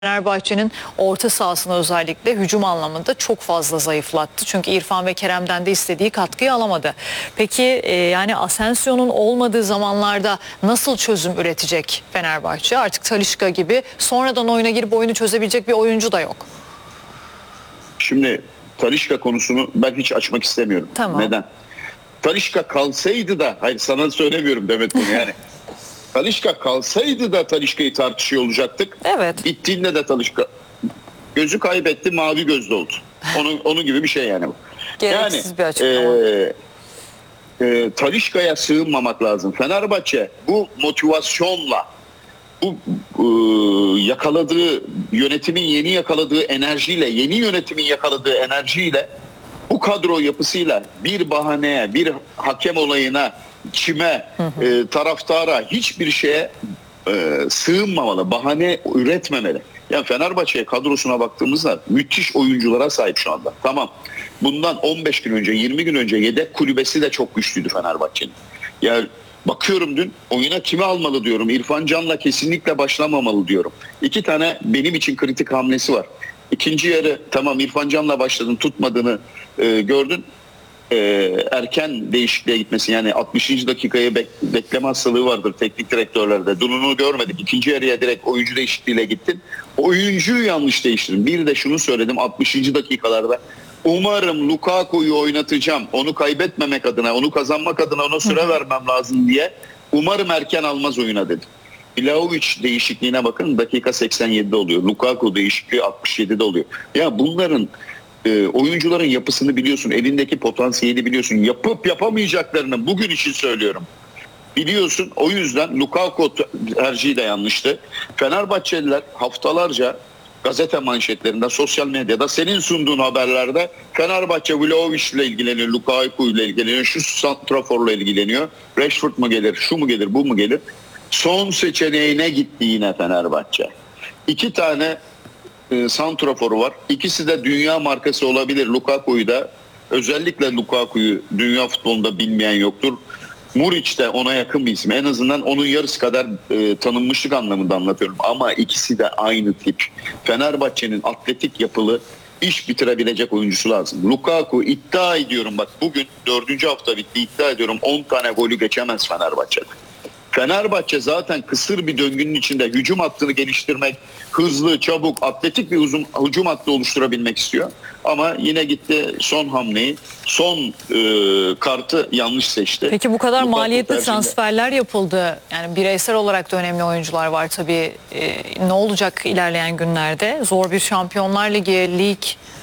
Fenerbahçe'nin orta sahasını özellikle hücum anlamında çok fazla zayıflattı. Çünkü İrfan ve Kerem'den de istediği katkıyı alamadı. Peki yani Asensio'nun olmadığı zamanlarda nasıl çözüm üretecek Fenerbahçe? Artık Talisca gibi sonradan oyuna girip oyunu çözebilecek bir oyuncu da yok. Şimdi Talisca konusunu ben hiç açmak istemiyorum. Tamam. Neden? Talisca kalsaydı da, hayır sana söylemiyorum Demet bunu yani. Talisca kalsaydı da Talisca'yı tartışıyor olacaktık. Evet. Gittiğinde de Talisca gözü kaybetti, mavi gözlü oldu. Onun gibi bir şey yani bu. Gereksiz bir açıklama. Talisca'ya sığınmamak lazım. Fenerbahçe bu motivasyonla, bu yakaladığı yönetimin yeni yakaladığı enerjiyle, yeni yönetimin yakaladığı enerjiyle, bu kadro yapısıyla bir bahaneye, bir hakem olayına, kime, taraftara, hiçbir şeye sığınmamalı, bahane üretmemeli. Yani Fenerbahçe kadrosuna baktığımızda müthiş oyunculara sahip şu anda. Tamam. Bundan 15 gün önce, 20 gün önce yedek kulübesi de çok güçlüydü Fenerbahçe'nin. Yani bakıyorum dün oyuna kimi almalı diyorum. İrfan Can'la kesinlikle başlamamalı diyorum. 2 tane benim için kritik hamlesi var. İkinci yarı tamam İrfan Can'la başladın, tutmadığını gördün. Erken değişikliğe gitmesi, yani 60. dakikaya bekleme hastalığı vardır teknik direktörlerde. Dununu görmedik. İkinci yarıya direkt oyuncu değişikliğiyle gittin. Oyuncuyu yanlış değiştirdin. Bir de şunu söyledim 60. dakikalarda. Umarım Lukaku'yu oynatacağım. Onu kaybetmemek adına, onu kazanmak adına ona süre vermem lazım diye. Umarım erken almaz oyuna dedim. Vlahovic değişikliğine bakın, dakika 87'de oluyor. Lukaku değişikliği 67'de oluyor. Ya bunların oyuncuların yapısını biliyorsun, elindeki potansiyeli biliyorsun. Yapıp yapamayacaklarını bugün için söylüyorum. Biliyorsun, o yüzden Lukaku tercihi de yanlıştı. Fenerbahçeliler haftalarca gazete manşetlerinde, sosyal medyada, senin sunduğun haberlerde Fenerbahçe Vlahovic ile ilgileniyor, Lukaku ile ilgileniyor, şu santraforla ilgileniyor. Rashford mu gelir, şu mu gelir, bu mu gelir? Son seçeneğine gitti yine Fenerbahçe. 2 tane santraforu var. İkisi de dünya markası olabilir. Lukaku'yu da, özellikle Lukaku'yu dünya futbolunda bilmeyen yoktur. Muric de ona yakın bir isim. En azından onun yarısı kadar tanınmışlık anlamında anlatıyorum. Ama ikisi de aynı tip. Fenerbahçe'nin atletik yapılı, iş bitirebilecek oyuncusu lazım. Lukaku, iddia ediyorum bak, bugün 4. hafta bitti, iddia ediyorum 10 tane golü geçemez Fenerbahçe'de. Fenerbahçe zaten kısır bir döngünün içinde hücum hattını geliştirmek, hızlı, çabuk, atletik bir hücum hattı oluşturabilmek istiyor. Ama yine gitti son hamleyi, son kartı yanlış seçti. Peki bu kadar Lukaku maliyetli tercihinde transferler yapıldı. Yani bireysel olarak da önemli oyuncular var tabii. Ne olacak ilerleyen günlerde? Zor bir Şampiyonlar Ligi, lig.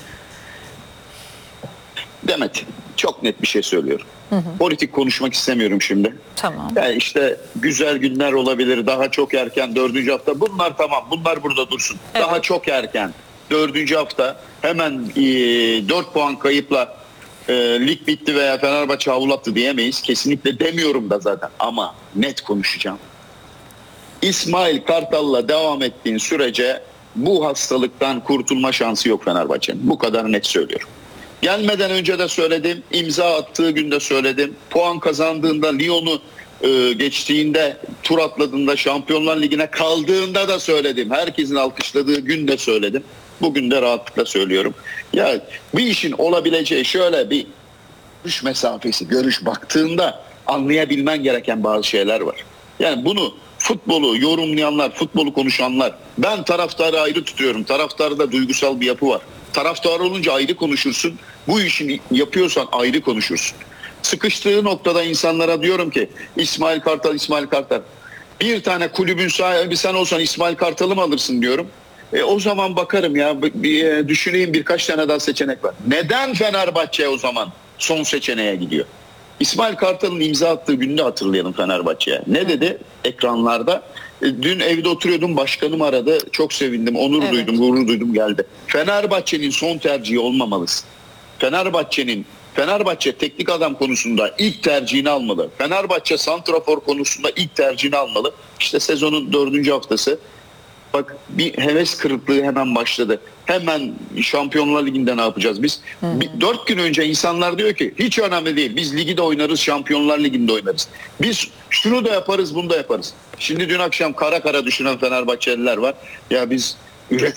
Demet, çok net bir şey söylüyorum. Politik konuşmak istemiyorum şimdi. Tamam. Yani işte güzel günler olabilir, daha çok erken 4. hafta. Bunlar tamam, bunlar burada dursun. Evet. Daha çok erken 4. hafta hemen 4 puan kayıpla lig bitti veya Fenerbahçe havlattı diyemeyiz. Kesinlikle demiyorum da zaten, ama net konuşacağım. İsmail Kartal'la devam ettiğin sürece bu hastalıktan kurtulma şansı yok Fenerbahçe'nin. Bu kadar net söylüyorum. Gelmeden önce de söyledim, imza attığı günde söyledim. Puan kazandığında, Lyon'u geçtiğinde, tur atladığında, Şampiyonlar Ligi'ne kaldığında da söyledim. Herkesin alkışladığı gün de söyledim. Bugün de rahatlıkla söylüyorum. Ya bir işin olabileceği şöyle bir görüş mesafesi, görüş baktığında anlayabilmen gereken bazı şeyler var. Yani bunu futbolu yorumlayanlar, futbolu konuşanlar, ben taraftarı ayrı tutuyorum. Taraftarda duygusal bir yapı var. Taraftar olunca ayrı konuşursun. Bu işini yapıyorsan ayrı konuşursun. Sıkıştığı noktada insanlara diyorum ki İsmail Kartal, İsmail Kartal. Bir tane kulübün sahibi sen olsan İsmail Kartal'ı mı alırsın diyorum. O zaman bakarım ya, düşüneyim, birkaç tane daha seçenek var. Neden Fenerbahçe o zaman son seçeneğe gidiyor? İsmail Kartal'ın imza attığı günü de hatırlayalım Fenerbahçe'ye. Ne dedi ekranlarda? Dün evde oturuyordum, başkanım aradı. Çok sevindim, onur duydum, gurur duydum, geldi. Fenerbahçe'nin son tercihi olmamalısın. Fenerbahçe teknik adam konusunda ilk tercihini almalı. Fenerbahçe santrafor konusunda ilk tercihini almalı. İşte sezonun 4. haftası. Bak, bir heves kırıklığı hemen başladı. Hemen Şampiyonlar Ligi'nde ne yapacağız biz? 4 gün önce insanlar diyor ki hiç önemli değil. Biz ligi de oynarız, Şampiyonlar Ligi'nde oynarız. Biz şunu da yaparız, bunu da yaparız. Şimdi dün akşam kara kara düşünen Fenerbahçeliler var. Ya biz